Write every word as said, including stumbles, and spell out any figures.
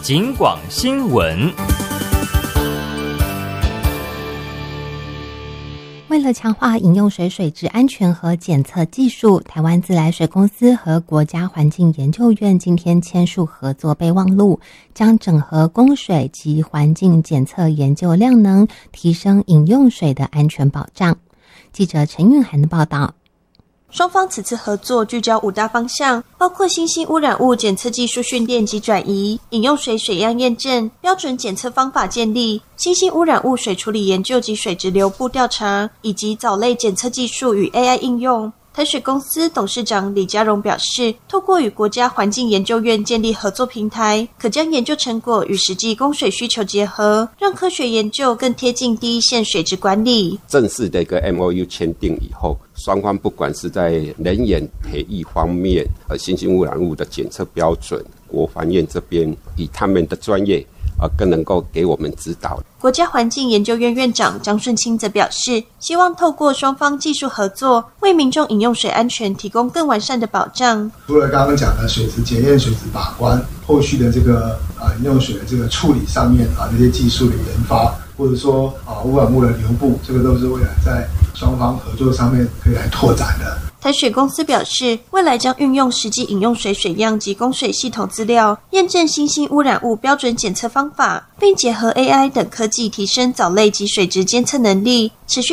警广新闻。 为了强化饮用水水质安全和检测技术，台湾自来水公司和国家环境研究院今天签署合作备忘录，将整合供水及环境检测研究量能，提升饮用水的安全保障。记者陈韵涵的报道。 双方此次合作聚焦五大方向，包括新兴污染物检测技术训练及转移、饮用水水样验证、标准检测方法建立、新兴污染物水处理研究及水质流布调查，以及藻类检测技术与 A I 应用。台水公司董事长李家荣表示，透过与国家环境研究院建立合作平台，可将研究成果与实际供水需求结合，让科学研究更贴近第一线水质管理。 正式的一个 M O U 签订以后，双方不管是在能源培育方面，呃，新兴污染物的检测标准，国环院这边以他们的专业呃，更能够给我们指导。 国家环境研究院院长张顺清则表示，希望透过双方技术合作，为民众饮用水安全提供更完善的保障。 除了刚刚讲的水质检验、水质把关，后续的这个啊饮用水的这个处理上面啊这些技术的研发，或者说啊污染物的流布，这个都是未来在双方合作上面可以来拓展的。 台水公司表示，未来将运用实际饮用水水样及供水系统资料，验证新兴污染物标准检测方法，并结合 A I 等科技，提升藻类及水质监测能力，持续